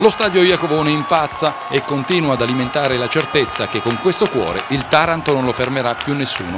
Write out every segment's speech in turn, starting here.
Lo stadio Iacovone impazza e continua ad alimentare la certezza che con questo cuore il Taranto non lo fermerà più nessuno.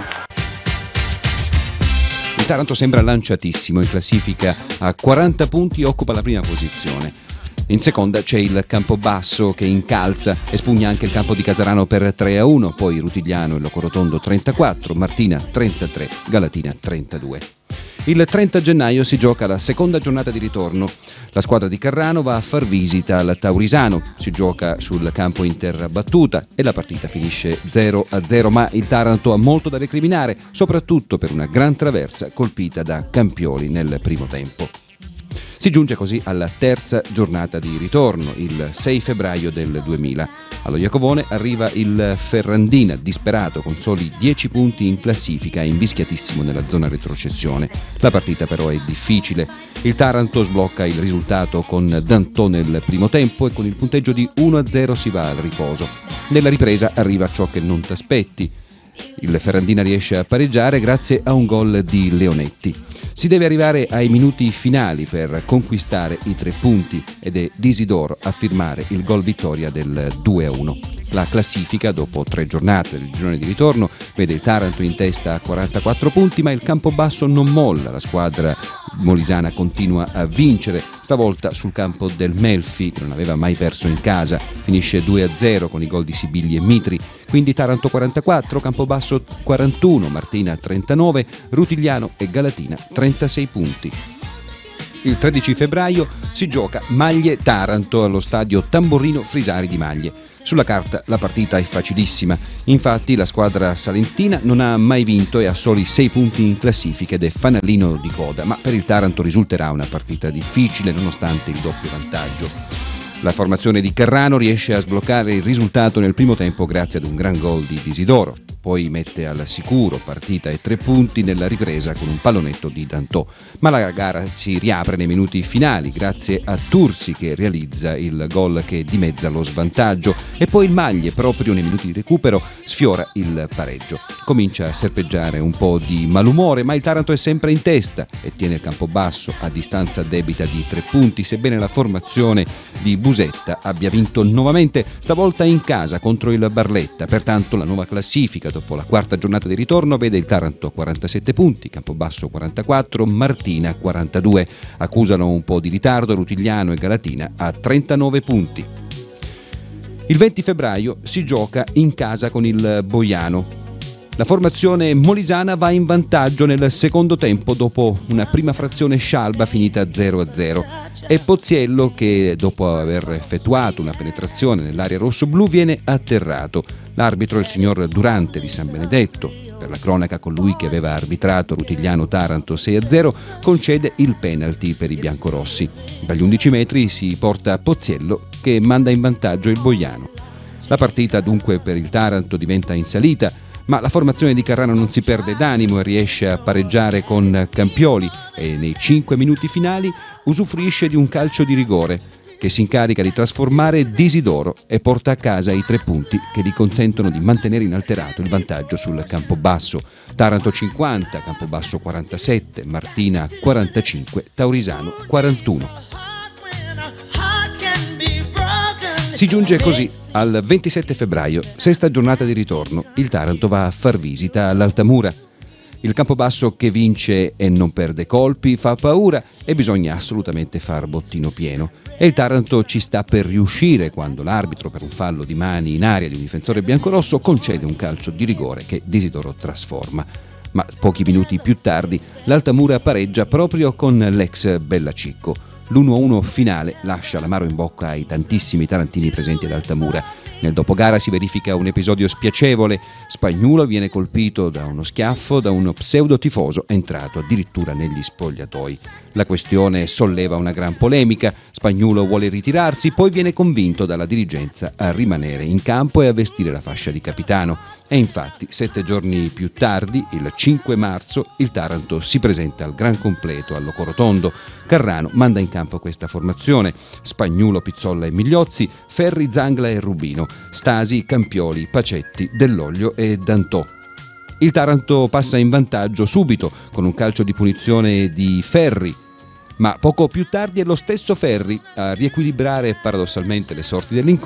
Il Taranto sembra lanciatissimo, in classifica a 40 punti occupa la prima posizione. In seconda c'è il Campobasso che incalza e spugna anche il campo di Casarano per 3-1, poi Rutigliano e Locorotondo 34, Martina 33, Galatina 32. Il 30 gennaio si gioca la seconda giornata di ritorno. La squadra di Carrano va a far visita al Taurisano. Si gioca sul campo in terra battuta e la partita finisce 0-0, ma il Taranto ha molto da recriminare, soprattutto per una gran traversa colpita da Campioli nel primo tempo. Si giunge così alla terza giornata di ritorno, il 6 febbraio del 2000. Allo Iacovone arriva il Ferrandina, disperato, con soli 10 punti in classifica e invischiatissimo nella zona retrocessione. La partita però è difficile. Il Taranto sblocca il risultato con Dantò nel primo tempo e con il punteggio di 1-0 si va al riposo. Nella ripresa arriva ciò che non t'aspetti. Il Ferrandina riesce a pareggiare grazie a un gol di Leonetti. Si deve arrivare ai minuti finali per conquistare i 3 punti ed è Disidoro a firmare il gol vittoria del 2-1. La classifica, dopo 3 giornate del girone di ritorno, vede il Taranto in testa a 44 punti, ma il Campobasso non molla. La squadra molisana continua a vincere, stavolta sul campo del Melfi, che non aveva mai perso in casa. Finisce 2-0 con i gol di Sibilli e Mitri. Quindi Taranto 44, Campobasso 41, Martina 39, Rutigliano e Galatina 36 punti. Il 13 febbraio si gioca Maglie Taranto allo stadio Tamborrino Frisari di Maglie. Sulla carta la partita è facilissima, infatti la squadra salentina non ha mai vinto e ha soli 6 punti in classifica ed è fanalino di coda, ma per il Taranto risulterà una partita difficile nonostante il doppio vantaggio. La formazione di Carrano riesce a sbloccare il risultato nel primo tempo grazie ad un gran gol di Disidoro. Poi mette al sicuro partita e 3 punti nella ripresa con un pallonetto di Dantò. Ma la gara si riapre nei minuti finali grazie a Tursi che realizza il gol che dimezza lo svantaggio e poi il Maglie, proprio nei minuti di recupero, sfiora il pareggio. Comincia a serpeggiare un po' di malumore, ma il Taranto è sempre in testa e tiene il Campobasso a distanza debita di 3 punti, sebbene la formazione di Busetta abbia vinto nuovamente, stavolta in casa contro il Barletta. Pertanto la nuova classifica dopo la quarta giornata di ritorno vede il Taranto a 47 punti, Campobasso 44, Martina 42. Accusano un po' di ritardo Rutigliano e Galatina a 39 punti. Il 20 febbraio si gioca in casa con il Boiano. La formazione molisana va in vantaggio nel secondo tempo dopo una prima frazione scialba finita 0-0. È Pozziello che, dopo aver effettuato una penetrazione nell'area rossoblu, viene atterrato. L'arbitro è il signor Durante di San Benedetto. Per la cronaca, colui che aveva arbitrato Rutigliano Taranto 6-0 concede il penalty per i biancorossi. Dagli 11 metri si porta Pozziello che manda in vantaggio il Boiano. La partita dunque per il Taranto diventa in salita, ma la formazione di Carrano non si perde d'animo e riesce a pareggiare con Campioli e nei 5 minuti finali usufruisce di un calcio di rigore che si incarica di trasformare Disidoro e porta a casa i 3 punti che gli consentono di mantenere inalterato il vantaggio sul Campobasso. Taranto 50, Campobasso 47, Martina 45, Taurisano 41. Si giunge così al 27 febbraio, sesta giornata di ritorno. Il Taranto va a far visita all'Altamura. Il Campobasso che vince e non perde colpi fa paura e bisogna assolutamente far bottino pieno. E il Taranto ci sta per riuscire quando l'arbitro, per un fallo di mani in aria di un difensore biancorosso, concede un calcio di rigore che Disidoro trasforma. Ma pochi minuti più tardi l'Altamura pareggia proprio con l'ex Bellacicco. L'1-1 finale lascia l'amaro in bocca ai tantissimi tarantini presenti ad Altamura. Nel dopogara si verifica un episodio spiacevole. Spagnuolo viene colpito da uno schiaffo da uno pseudo tifoso entrato addirittura negli spogliatoi. La questione solleva una gran polemica. Spagnuolo vuole ritirarsi, poi viene convinto dalla dirigenza a rimanere in campo e a vestire la fascia di capitano. E infatti 7 giorni più tardi, il 5 marzo, il Taranto si presenta al gran completo allo Corotondo. Carrano manda in campo questa formazione: Spagnuolo, Pizzolla e Migliozzi, Ferri, Zangla e Rubino, Stasi, Campioli, Pacetti, Dell'Olio e Dantò. Il Taranto passa in vantaggio subito con un calcio di punizione di Ferri. Ma poco più tardi è lo stesso Ferri a riequilibrare paradossalmente le sorti dell'incontro